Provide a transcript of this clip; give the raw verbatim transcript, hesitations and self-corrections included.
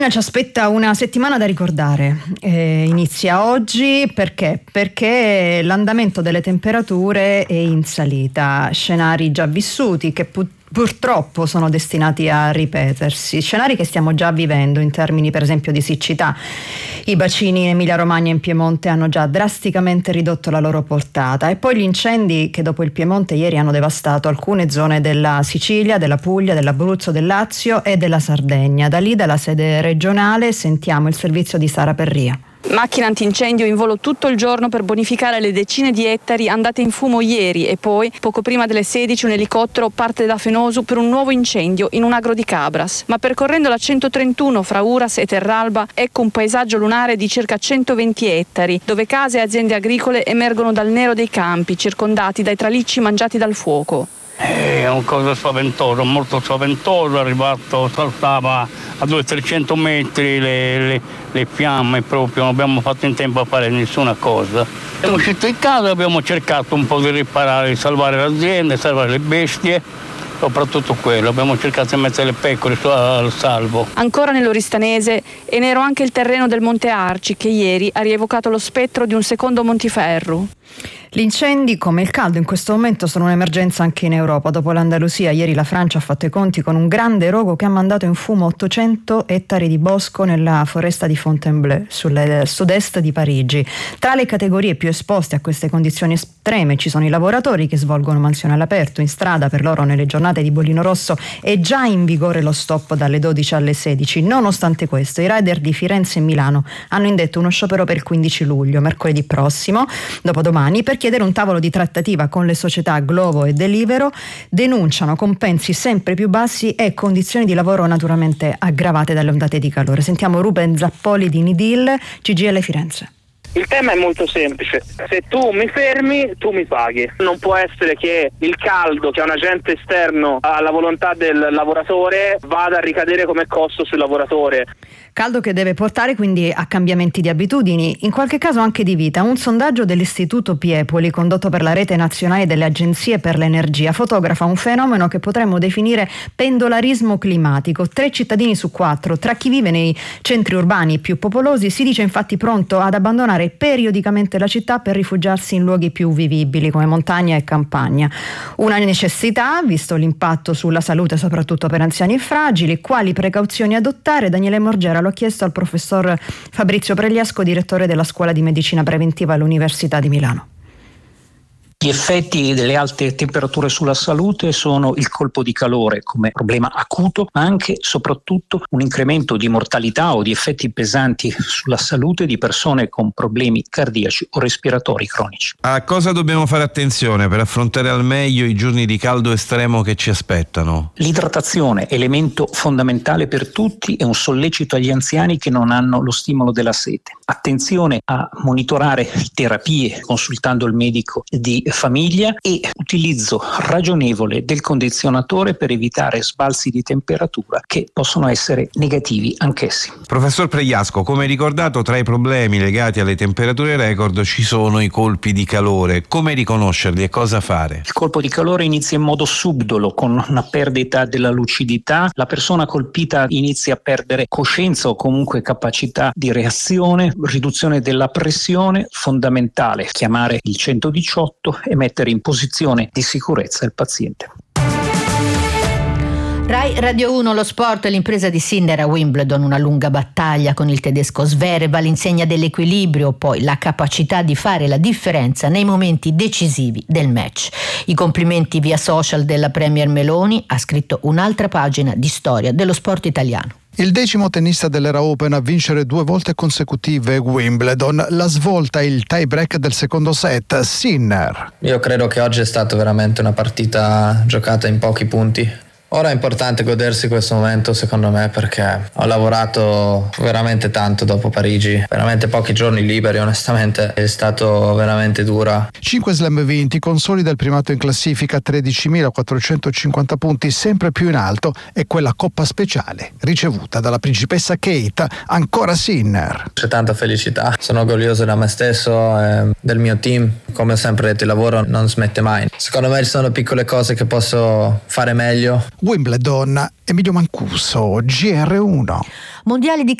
Ci aspetta una settimana da ricordare, eh, inizia oggi perché? Perché l'andamento delle temperature è in salita, scenari già vissuti che pur- purtroppo sono destinati a ripetersi, scenari che stiamo già vivendo in termini per esempio di siccità. I bacini in Emilia-Romagna e in Piemonte hanno già drasticamente ridotto la loro portata e poi gli incendi che dopo il Piemonte ieri hanno devastato alcune zone della Sicilia, della Puglia, dell'Abruzzo, del Lazio e della Sardegna. Da lì, dalla sede regionale, sentiamo il servizio di Sara Perria. Macchina antincendio in volo tutto il giorno per bonificare le decine di ettari andate in fumo ieri e poi, poco prima delle sedici, un elicottero parte da Fenosu per un nuovo incendio in un agro di Cabras. Ma percorrendo la centotrentuno fra Uras e Terralba, ecco un paesaggio lunare di circa centoventi ettari, dove case e aziende agricole emergono dal nero dei campi, circondati dai tralicci mangiati dal fuoco. È una cosa spaventosa, molto spaventosa, è arrivato, saltava a duecento trecento metri le, le, le fiamme proprio, non abbiamo fatto in tempo a fare nessuna cosa. Siamo usciti di casa e abbiamo cercato un po' di riparare, di salvare l'azienda, salvare le bestie, soprattutto quello, abbiamo cercato di mettere le pecore al salvo. Ancora nell'Oristanese è nero anche il terreno del Monte Arci che ieri ha rievocato lo spettro di un secondo Montiferru. Gli incendi, come il caldo, in questo momento sono un'emergenza anche in Europa. Dopo l'Andalusia, ieri la Francia ha fatto i conti con un grande rogo che ha mandato in fumo ottocento ettari di bosco nella foresta di Fontainebleau, sul sud-est di Parigi. Tra le categorie più esposte a queste condizioni estreme ci sono i lavoratori che svolgono mansioni all'aperto. In strada, per loro, nelle giornate di bollino rosso è già in vigore lo stop dalle dodici alle sedici. Nonostante questo, i rider di Firenze e Milano hanno indetto uno sciopero per il quindici luglio, mercoledì prossimo, dopodomani, per chiedere un tavolo di trattativa con le società Glovo e Deliveroo. Denunciano compensi sempre più bassi e condizioni di lavoro naturalmente aggravate dalle ondate di calore. Sentiamo Ruben Zappoli di Nidil, C G I L Firenze. Il tema è molto semplice: se tu mi fermi, tu mi paghi. Non può essere che il caldo, che è un agente esterno alla volontà del lavoratore, vada a ricadere come costo sul lavoratore. Caldo che deve portare quindi a cambiamenti di abitudini, in qualche caso anche di vita. Un sondaggio dell'Istituto Piepoli, condotto per la Rete Nazionale delle Agenzie per l'Energia, fotografa un fenomeno che potremmo definire pendolarismo climatico. Tre cittadini su quattro, tra chi vive nei centri urbani più popolosi, si dice infatti pronto ad abbandonare periodicamente la città per rifugiarsi in luoghi più vivibili come montagna e campagna. Una necessità, visto l'impatto sulla salute soprattutto per anziani e fragili. Quali precauzioni adottare? Daniele Morgera l'ho chiesto al professor Fabrizio Pregliasco, direttore della Scuola di Medicina Preventiva all'Università di Milano. Gli effetti delle alte temperature sulla salute sono il colpo di calore come problema acuto, ma anche e soprattutto un incremento di mortalità o di effetti pesanti sulla salute di persone con problemi cardiaci o respiratori cronici. A cosa dobbiamo fare attenzione per affrontare al meglio i giorni di caldo estremo che ci aspettano? L'idratazione, elemento fondamentale per tutti, è un sollecito agli anziani che non hanno lo stimolo della sete. Attenzione a monitorare terapie consultando il medico di famiglia e utilizzo ragionevole del condizionatore per evitare sbalzi di temperatura che possono essere negativi anch'essi. Professor Pregliasco, come ricordato, tra i problemi legati alle temperature record ci sono i colpi di calore. Come riconoscerli e cosa fare? Il colpo di calore inizia in modo subdolo con una perdita della lucidità, la persona colpita inizia a perdere coscienza o comunque capacità di reazione, riduzione della pressione. Fondamentale chiamare il centodiciotto e mettere in posizione di sicurezza il paziente. Rai Radio uno, lo sport, l'impresa di Sinner a Wimbledon, una lunga battaglia con il tedesco Zverev all'insegna dell'equilibrio, poi la capacità di fare la differenza nei momenti decisivi del match. I complimenti via social della Premier Meloni, ha scritto un'altra pagina di storia dello sport italiano. Il decimo tennista dell'era Open a vincere due volte consecutive Wimbledon. La svolta, il tie break del secondo set, Sinner. Io credo che oggi è stata veramente una partita giocata in pochi punti. Ora è importante godersi questo momento, secondo me, perché ho lavorato veramente tanto dopo Parigi, veramente pochi giorni liberi, onestamente è stato veramente dura. Cinque slam vinti, consolida il primato in classifica, tredicimilaquattrocentocinquanta punti, sempre più in alto, e quella coppa speciale ricevuta dalla principessa Kate, ancora Sinner. C'è tanta felicità, sono orgoglioso da me stesso e del mio team. Come ho sempre detto, il lavoro non smette mai. Secondo me ci sono piccole cose che posso fare meglio. Wimbledon, Emilio Mancuso, G R uno. Mondiali di